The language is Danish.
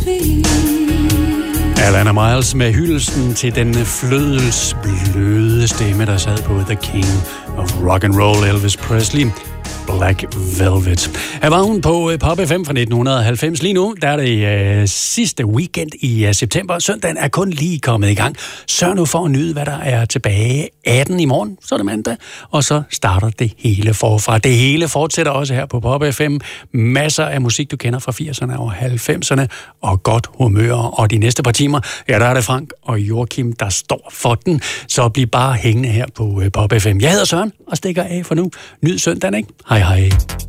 Alana Miles med hyldelsen til den flødelsbløde stemme, der sad på The King of Rock and Roll, Elvis Presley. Black Velvet. Her var hun på Pop FM fra 1990. Lige nu, der er det sidste weekend i september. Søndagen er kun lige kommet i gang. Sørg nu for at nyde, hvad der er tilbage. 18 i morgen, så er det mandag, og så starter det hele forfra. Det hele fortsætter også her på Pop FM. Masser af musik, du kender fra 80'erne og 90'erne, og godt humør. Og de næste par timer, ja, der er det Frank og Joachim, der står for den. Så bliv bare hængende her på Pop FM. Jeg hedder Søren og stikker af for nu. Nyd søndagen, ikke? Hej hej.